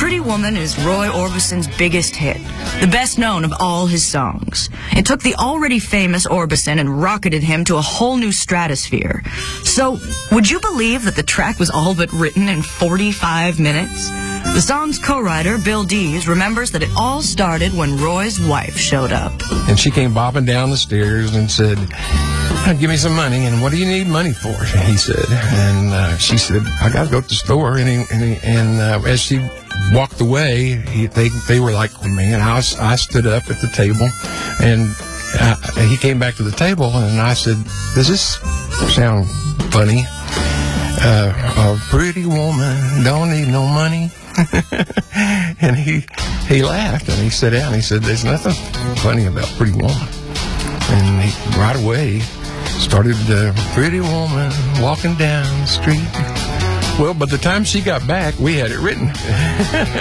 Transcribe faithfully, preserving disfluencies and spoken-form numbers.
Pretty Woman is Roy Orbison's biggest hit, the best known of all his songs. It took the already famous Orbison and rocketed him to a whole new stratosphere. So, would you believe that the track was all but written in forty-five minutes? The song's co-writer, Bill Dees, remembers that it all started when Roy's wife showed up. And she came bobbing down the stairs and said, "Give me some money." And "What do you need money for?" he said. And uh, she said, "I got to go to the store." And, he, and, he, and uh, as she walked away, he, they they were like, "Oh, man." I, was, I stood up at the table, and uh, he came back to the table, and I said, "Does this sound funny? Uh, a pretty woman don't need no money." And he he laughed, and he sat down, and he said, "There's nothing funny about Pretty Woman." And he, right away, started uh, Pretty Woman walking down the street. Well, by the time she got back, we had it written.